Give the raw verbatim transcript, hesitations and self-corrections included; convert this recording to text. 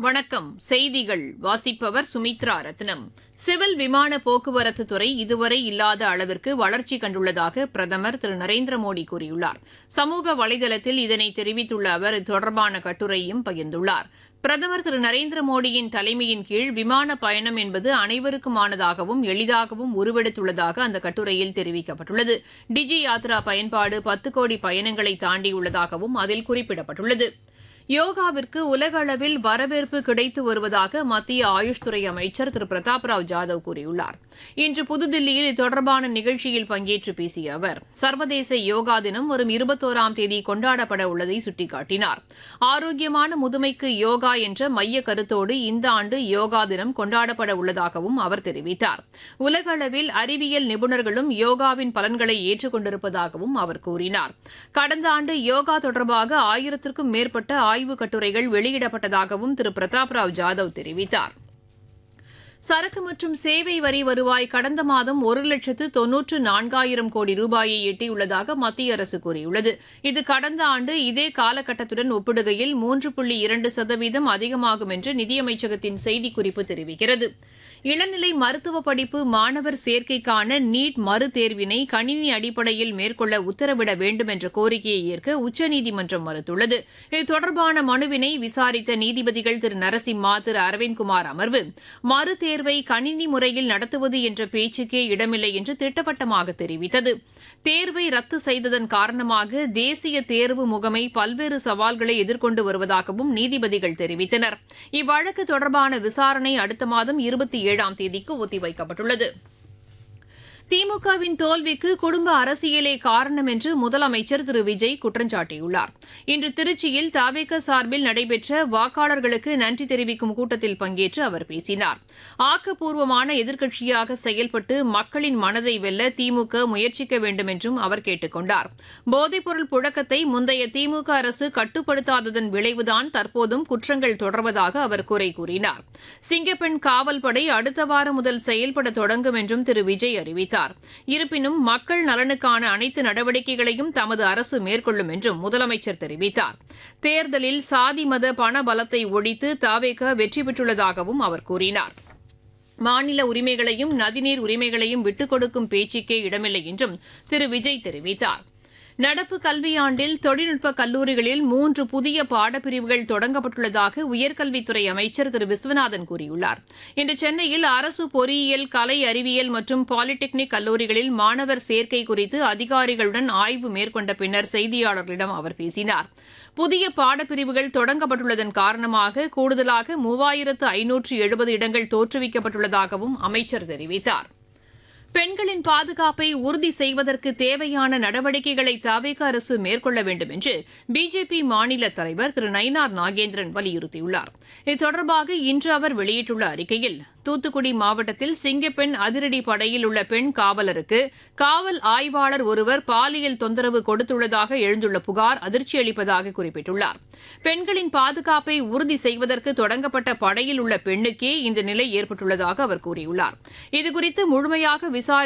வணக்கம். செய்திகள் வாசிப்பவர் சுமித்ரா ரத்னம். சிவில் விமான போக்குவரத்து துறை இதுவரை இல்லாத அளவிற்கு வளர்ச்சி கண்டுள்ளதாக பிரதமர் திரு நரேந்திர மோடி கூறியுள்ளார். சமூக வலைதளத்தில் இதனை தெரிவித்துள்ள அவர் இது தொடர்பான கட்டுரையும் பகிர்ந்துள்ளார். பிரதமர் திரு நரேந்திர மோடியின் தலைமையின் கீழ் விமான பயணம் என்பது அனைவருக்குமானதாகவும் எளிதாகவும் உருவெடுத்துள்ளதாக அந்த கட்டுரையில் தெரிவிக்கப்பட்டுள்ளது. டிஜி யாத்ரா பயன்பாடு பத்து கோடி பயணங்களை தாண்டியுள்ளதாகவும் அதில் குறிப்பிடப்பட்டுள்ளது. யோகாவிற்கு உலக அளவில் வரவேற்பு கிடைத்து வருவதாக மத்திய ஆயுஷ் துறை அமைச்சர் திரு பிரதாப் ராவ் ஜாதவ் கூறியுள்ளார். இன்று புதுதில்லியில் இது தொடர்பான நிகழ்ச்சியில் பங்கேற்று பேசிய அவர் சர்வதேச யோகா தினம் வரும் இருபத்தோராம் தேதி கொண்டாடப்பட உள்ளதை சுட்டிக்காட்டினார். ஆரோக்கியமான முதுமைக்கு யோகா என்ற மைய கருத்தோடு இந்த ஆண்டு யோகா தினம் கொண்டாடப்பட உள்ளதாகவும் அவர் தெரிவித்தார். உலக அளவில் அறிவியல் நிபுணர்களும் யோகாவின் பலன்களை ஏற்றுக் கொண்டிருப்பதாகவும் அவர் கூறினார். கடந்த ஆண்டு யோகா தொடர்பாக ஆயிரத்திற்கும் மேற்பட்ட ஆய்வுக் கட்டுரைகள் வெளியிடப்பட்டதாகவும் திரு பிரதாப் ராவ் ஜாதவ் தெரிவித்தார். சரக்கு மற்றும் சேவை வரி வருவாய் கடந்த மாதம் ஒரு லட்சத்து தொன்னூற்று நான்காயிரம் கோடி ரூபாயை எட்டியுள்ளதாக மத்திய அரசு கூறியுள்ளது. இது கடந்த ஆண்டு இதே காலகட்டத்துடன் ஒப்பிடுகையில் மூன்று புள்ளி இரண்டு சதவீதம் அதிகமாகும் என்று நிதியமைச்சகத்தின் செய்திக்குறிப்பு தெரிவிக்கிறது. இளநிலை மருத்துவ படிப்பு மாணவர் சேர்க்கைக்கான நீட் மறுதேர்வினை கணினி அடிப்படையில் மேற்கொள்ள உத்தரவிட வேண்டும் என்ற கோரிக்கையை ஏற்க உச்சநீதிமன்றம் மறுத்துள்ளது. இது தொடர்பான மனுவினை விசாரித்த நீதிபதிகள் திரு நரசிம்மா திரு அரவிந்த்குமார் அமர்வு மறுதேர்வை கணினி முறையில் நடத்துவது என்ற பேச்சுக்கே இடமில்லை என்று திட்டவட்டமாக தெரிவித்தது. தேர்வை ரத்து செய்ததன் காரணமாக தேசிய தேர்வு முகமை பல்வேறு சவால்களை எதிர்கொண்டு வருவதாகவும் நீதிபதிகள் தெரிவித்தனர். இவ்வழக்கு தொடர்பான விசாரணை அடுத்த மாதம் இருபத்தி ஏழாம் தேதிக்கு ஒத்திவைக்கப்பட்டுள்ளது. திமுகவின் தோல்விக்கு குடும்ப அரசியலே காரணம் என்று முதலமைச்சர் திரு விஜய் குற்றம் சாட்டியுள்ளார். இன்று திருச்சியில் தவேக சார்பில் நடைபெற்ற வாக்காளர்களுக்கு நன்றி தெரிவிக்கும் கூட்டத்தில் பங்கேற்று அவர் பேசினார். ஆக்கப்பூர்வமான எதிர்க்கட்சியாக செயல்பட்டு மக்களின் மனதை வெல்ல திமுக முயற்சிக்க வேண்டும் என்றும் அவர் கேட்டுக் கொண்டார். போதைப்பொருள் புழக்கத்தை முந்தைய திமுக அரசு கட்டுப்படுத்தாததன் விளைவுதான் தற்போதும் குற்றங்கள் தொடர்வதாக அவர் குறை கூறினார். சிங்கப்பெண் காவல்படை அடுத்த வாரம் முதல் செயல்பட தொடங்கும் என்றும் திரு விஜய் அறிவித்தார். இருப்பினும் மக்கள் நலனுக்கான அனைத்து நடவடிக்கைகளையும் தமது அரசு மேற்கொள்ளும் என்றும் முதலமைச்சர் தெரிவித்தார். தேர்தலில் சாதி மத பண பலத்தை ஒழித்து தவேக வெற்றி பெற்றுள்ளதாகவும் அவர் கூறினார். மாநில உரிமைகளையும் நதிநீர் உரிமைகளையும் விட்டுக் கொடுக்கும் பேச்சுக்கே இடமில்லை என்றும் திரு விஜய் தெரிவித்தார். நடப்பு கல்வியாண்டில் தொழில்நுட்ப கல்லூரிகளில் மூன்று புதிய பாடப்பிரிவுகள் தொடங்கப்பட்டுள்ளதாக உயர்கல்வித்துறை அமைச்சர் திரு விஸ்வநாதன் கூறியுள்ளார். இன்று சென்னையில் அரசு பொறியியல், கலை அறிவியல் மற்றும் பாலிடெக்னிக் கல்லூரிகளில் மாணவர் சேர்க்கை குறித்து அதிகாரிகளுடன் ஆய்வு மேற்கொண்ட பின்னர் செய்தியாளர்களிடம் அவர் பேசினார். புதிய பாடப்பிரிவுகள் தொடங்கப்பட்டுள்ளதன் காரணமாக கூடுதலாக மூவாயிரத்து ஐநூற்று எழுபது இடங்கள் தோற்றுவிக்கப்பட்டுள்ளதாகவும் அமைச்சர் தெரிவித்தார். பெண்களின் பாதுகாப்பை உறுதி செய்வதற்கு தேவையான நடவடிக்கைகளை தவேக அரசு மேற்கொள்ள வேண்டும் என்று பிஜேபி மாநில தலைவர் திரு நயினார் நாகேந்திரன் வலியுறுத்தியுள்ளார். இது தொடர்பாக இன்று அவர் வெளியிட்டுள்ள அறிக்கையில் தூத்துக்குடி மாவட்டத்தில் சிங்கப்பெண் அதிரடி படையில் உள்ள பெண் காவலருக்கு காவல் ஆய்வாளர் ஒருவர் பாலியல் தொந்தரவு கொடுத்துள்ளதாக எழுந்துள்ள புகார் அதிர்ச்சி அளிப்பதாக குறிப்பிட்டுள்ளார். பெண்களின் பாதுகாப்பை உறுதி செய்வதற்கு தொடங்கப்பட்ட படையில் உள்ள பெண்ணுக்கே இந்த நிலை ஏற்பட்டுள்ளதாக அவர் கூறியுள்ளார். இதுகுறித்து முழுமையாக விசாரி